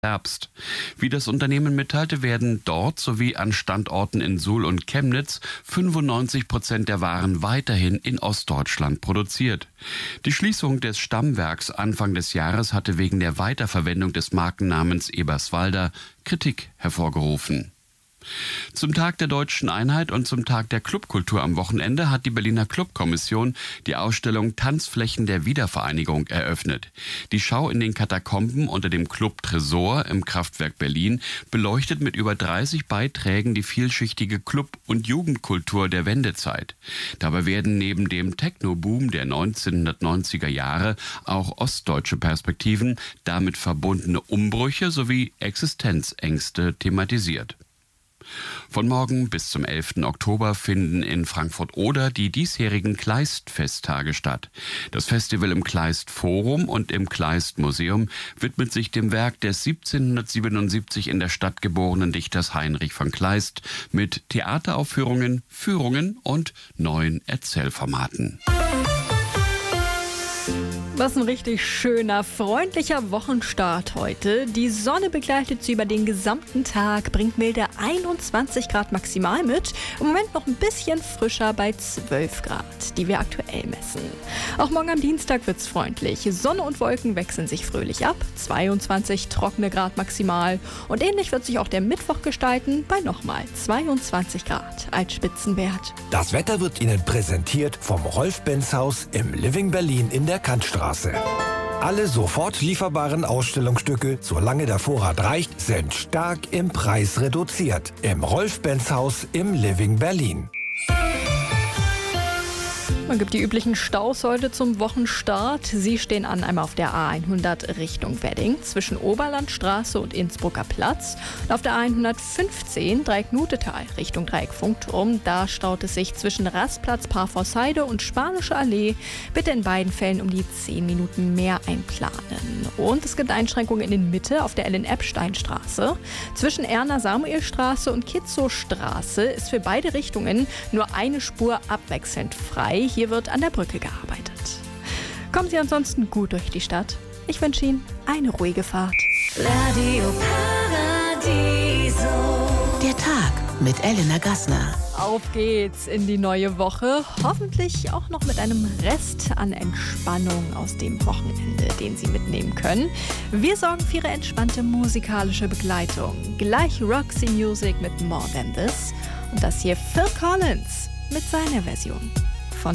Herbst. Wie das Unternehmen mitteilte, werden dort sowie an Standorten in Suhl und Chemnitz 95% der Waren weiterhin in Ostdeutschland produziert. Die Schließung des Stammwerks Anfang des Jahres hatte wegen der Weiterverwendung des Markennamens Eberswalder Kritik hervorgerufen. Zum Tag der Deutschen Einheit und zum Tag der Clubkultur am Wochenende hat die Berliner Clubkommission die Ausstellung Tanzflächen der Wiedervereinigung eröffnet. Die Schau in den Katakomben unter dem Club Tresor im Kraftwerk Berlin beleuchtet mit über 30 Beiträgen die vielschichtige Club- und Jugendkultur der Wendezeit. Dabei werden neben dem Techno-Boom der 1990er Jahre auch ostdeutsche Perspektiven, damit verbundene Umbrüche sowie Existenzängste thematisiert. Von morgen bis zum 11. Oktober finden in Frankfurt-Oder die diesjährigen Kleist-Festtage statt. Das Festival im Kleist-Forum und im Kleist-Museum widmet sich dem Werk des 1777 in der Stadt geborenen Dichters Heinrich von Kleist mit Theateraufführungen, Führungen und neuen Erzählformaten. Was ein richtig schöner, freundlicher Wochenstart heute. Die Sonne begleitet Sie über den gesamten Tag, bringt milde 21 Grad maximal mit. Im Moment noch ein bisschen frischer bei 12 Grad, die wir aktuell messen. Auch morgen am Dienstag wird's freundlich. Sonne und Wolken wechseln sich fröhlich ab. 22 trockene Grad maximal. Und ähnlich wird sich auch der Mittwoch gestalten bei nochmal 22 Grad als Spitzenwert. Das Wetter wird Ihnen präsentiert vom Rolf-Benz-Haus im Living Berlin in der Kantstraße. Alle sofort lieferbaren Ausstellungsstücke, solange der Vorrat reicht, sind stark im Preis reduziert. Im Rolf-Benz-Haus im Living Berlin. Man gibt die üblichen Staus heute zum Wochenstart. Sie stehen an einmal auf der A100 Richtung Wedding zwischen Oberlandstraße und Innsbrucker Platz. Und auf der A115 Dreieck-Nutetal Richtung Dreieck-Funkturm. Da staut es sich zwischen Rastplatz Parforceide und Spanische Allee. Bitte in beiden Fällen um die 10 Minuten mehr einplanen. Und es gibt Einschränkungen in Mitte auf der Ellen-Epstein-Straße. Zwischen Erna-Samuel-Straße und Kitzow-Straße ist für beide Richtungen nur eine Spur abwechselnd frei. Hier wird an der Brücke gearbeitet. Kommen Sie ansonsten gut durch die Stadt. Ich wünsche Ihnen eine ruhige Fahrt. Radio Paradiso. Der Tag mit Elena Gassner. Auf geht's in die neue Woche. Hoffentlich auch noch mit einem Rest an Entspannung aus dem Wochenende, den Sie mitnehmen können. Wir sorgen für Ihre entspannte musikalische Begleitung. Gleich Roxy Music mit More Than This. Und das hier Phil Collins mit seiner Version.